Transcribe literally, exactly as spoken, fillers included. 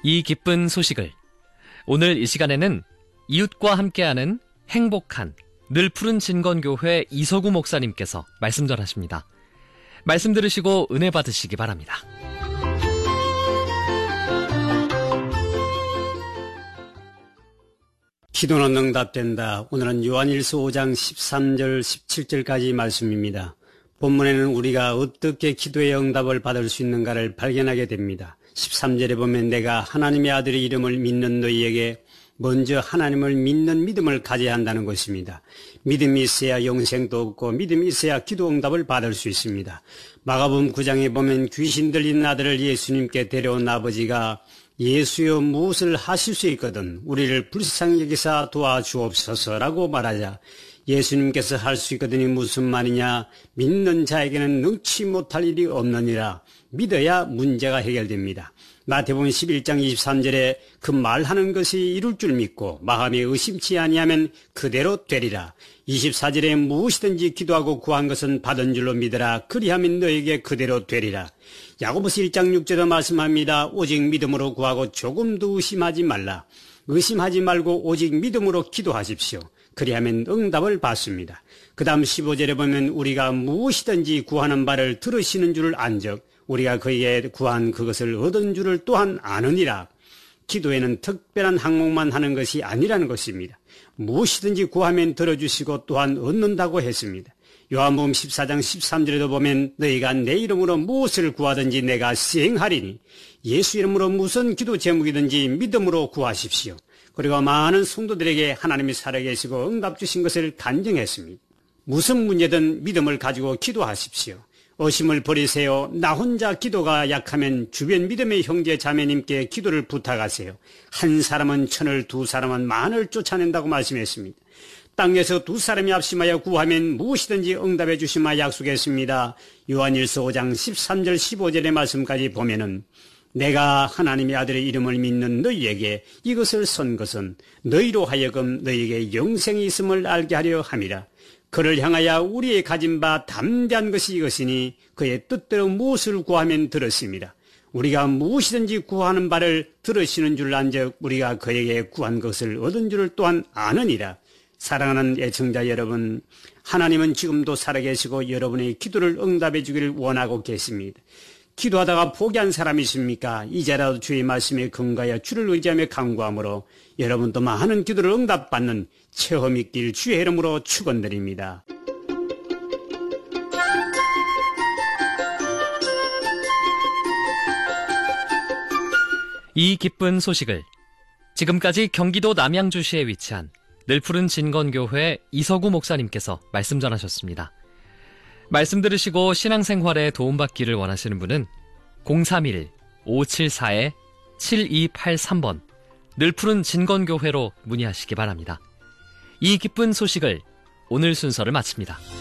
이 기쁜 소식을 오늘 이 시간에는 이웃과 함께하는 행복한 늘 푸른 진건교회 이서구 목사님께서 말씀 전하십니다. 말씀 들으시고 은혜 받으시기 바랍니다. 기도는 응답된다. 오늘은 요한일서 오 장 십삼 절 십칠 절까지 말씀입니다. 본문에는 우리가 어떻게 기도의 응답을 받을 수 있는가를 발견하게 됩니다. 십삼 절에 보면 내가 하나님의 아들의 이름을 믿는 너희에게 먼저 하나님을 믿는 믿음을 가져야 한다는 것입니다. 믿음이 있어야 영생도 없고 믿음이 있어야 기도 응답을 받을 수 있습니다. 마가복음 구 장에 보면 귀신 들린 아들을 예수님께 데려온 아버지가 예수여 무엇을 하실 수 있거든 우리를 불쌍히 여기사 도와주옵소서라고 말하자 예수님께서 할 수 있거든이 무슨 말이냐? 믿는 자에게는 능치 못할 일이 없느니라. 믿어야 문제가 해결됩니다. 마태복음 십일 장 이십삼 절에 그 말하는 것이 이룰 줄 믿고 마음에 의심치 아니하면 그대로 되리라. 이십사 절에 무엇이든지 기도하고 구한 것은 받은 줄로 믿으라. 그리하면 너에게 그대로 되리라. 야고보서 일 장 육 절에 말씀합니다. 오직 믿음으로 구하고 조금도 의심하지 말라. 의심하지 말고 오직 믿음으로 기도하십시오. 그리하면 응답을 받습니다. 그 다음 십오 절에 보면 우리가 무엇이든지 구하는 바를 들으시는 줄을 안적 우리가 그에게 구한 그것을 얻은 줄을 또한 아느니라. 기도에는 특별한 항목만 하는 것이 아니라는 것입니다. 무엇이든지 구하면 들어주시고 또한 얻는다고 했습니다. 요한복음 십사 장 십삼 절에도 보면 너희가 내 이름으로 무엇을 구하든지 내가 시행하리니 예수 이름으로 무슨 기도 제목이든지 믿음으로 구하십시오. 그리고 많은 성도들에게 하나님이 살아계시고 응답 주신 것을 간증했습니다. 무슨 문제든 믿음을 가지고 기도하십시오. 의심을 버리세요. 나 혼자 기도가 약하면 주변 믿음의 형제 자매님께 기도를 부탁하세요. 한 사람은 천을 두 사람은 만을 쫓아낸다고 말씀했습니다. 땅에서 두 사람이 합심하여 구하면 무엇이든지 응답해 주시마 약속했습니다. 요한일서 오 장 십삼 절 십오 절의 말씀까지 보면은 내가 하나님의 아들의 이름을 믿는 너희에게 이것을 선 것은 너희로 하여금 너희에게 영생이 있음을 알게 하려 함이라. 그를 향하여 우리의 가진 바 담대한 것이 이것이니 그의 뜻대로 무엇을 구하면 들었습니다. 우리가 무엇이든지 구하는 바를 들으시는 줄 안적 우리가 그에게 구한 것을 얻은 줄을 또한 아느니라. 사랑하는 애청자 여러분, 하나님은 지금도 살아계시고 여러분의 기도를 응답해 주기를 원하고 계십니다. 기도하다가 포기한 사람이 있습니까? 이제라도 주의 말씀에 근거하여 주를 의지하며 간구함으로 여러분도 많은 기도를 응답받는 체험 있길 주의 이름으로 축원드립니다. 이 기쁜 소식을 지금까지 경기도 남양주시에 위치한 늘 푸른 진건교회 이서구 목사님께서 말씀 전하셨습니다. 말씀 들으시고 신앙생활에 도움받기를 원하시는 분은 공삼일 오칠사 칠이팔삼 번 늘 푸른 진건교회로 문의하시기 바랍니다. 이 기쁜 소식을 오늘 순서를 마칩니다.